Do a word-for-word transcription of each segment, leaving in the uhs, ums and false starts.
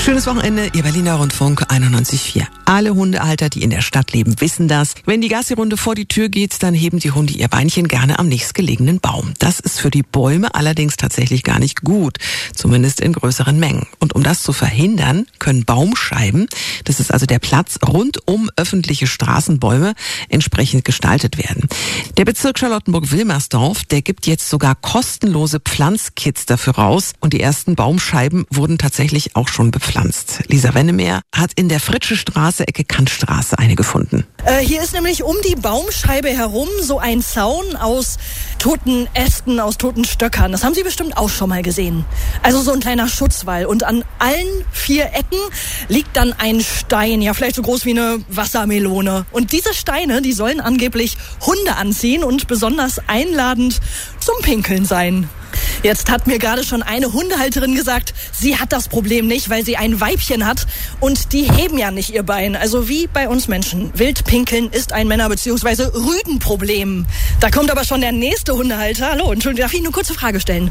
Schönes Wochenende, Ihr Berliner Rundfunk einundneunzig Komma vier. Alle Hundehalter, die in der Stadt leben, wissen das. Wenn die Gassi-Runde vor die Tür geht, dann heben die Hunde ihr Beinchen gerne am nächstgelegenen Baum. Das ist für die Bäume allerdings tatsächlich gar nicht gut, zumindest in größeren Mengen. Und um das zu verhindern, können Baumscheiben, das ist also der Platz rund um öffentliche Straßenbäume, entsprechend gestaltet werden. Der Bezirk Charlottenburg-Wilmersdorf, der gibt jetzt sogar kostenlose Pflanzkits dafür raus und die ersten Baumscheiben wurden tatsächlich auch schon bepflanzt. Lisa Wennemeer hat in der Fritsche Straße, Ecke Kantstraße, eine gefunden. Äh, hier ist nämlich um die Baumscheibe herum so ein Zaun aus toten Ästen, aus toten Stöckern. Das haben Sie bestimmt auch schon mal gesehen. Also so ein kleiner Schutzwall. Und an allen vier Ecken liegt dann ein Stein, ja vielleicht so groß wie eine Wassermelone. Und diese Steine, die sollen angeblich Hunde anziehen und besonders einladend zum Pinkeln sein. Jetzt hat mir gerade schon eine Hundehalterin gesagt, sie hat das Problem nicht, weil sie ein Weibchen hat und die heben ja nicht ihr Bein. Also wie bei uns Menschen. Wildpinkeln ist ein Männer- bzw. Rüdenproblem. Da kommt aber schon der nächste Hundehalter. Hallo, Entschuldigung, darf ich eine kurze Frage stellen?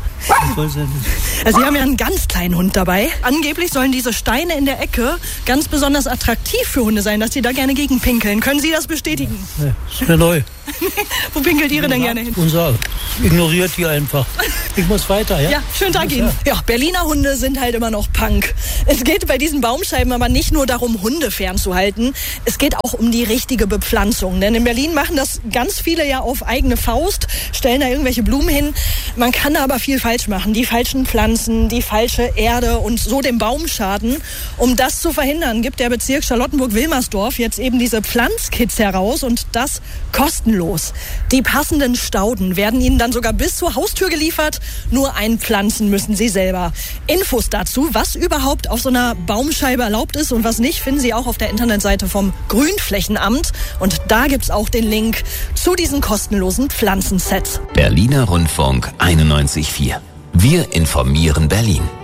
Also Sie haben ja einen ganz kleinen Hund dabei. Angeblich sollen diese Steine in der Ecke ganz besonders attraktiv für Hunde sein, dass sie da gerne gegen pinkeln. Können Sie das bestätigen? Nee, ist mir neu. Wo pinkelt Ihre denn gerne hin? Unser ignoriert die einfach. Ich muss weiter, ja? Ja, schönen Tag Ihnen. Ja, Berliner Hunde sind halt immer noch Punk. Es geht bei diesen Baumscheiben aber nicht nur darum, Hunde fernzuhalten. Es geht auch um die richtige Bepflanzung. Denn in Berlin machen das ganz viele ja auf eigene Faust, stellen da irgendwelche Blumen hin. Man kann da aber viel falsch machen. Die falschen Pflanzen, die falsche Erde und so dem Baum schaden. Um das zu verhindern, gibt der Bezirk Charlottenburg-Wilmersdorf jetzt eben diese Pflanzkits heraus und das kostenlos. Die passenden Stauden werden Ihnen dann sogar bis zur Haustür geliefert. Nur einpflanzen müssen Sie selber. Infos dazu, was überhaupt auf so einer Baumscheibe erlaubt ist und was nicht, finden Sie auch auf der Internetseite vom Grünflächenamt. Und da gibt's auch den Link zu diesen kostenlosen Pflanzensets. Berliner Rundfunk einundneunzig Komma vier. Wir informieren Berlin.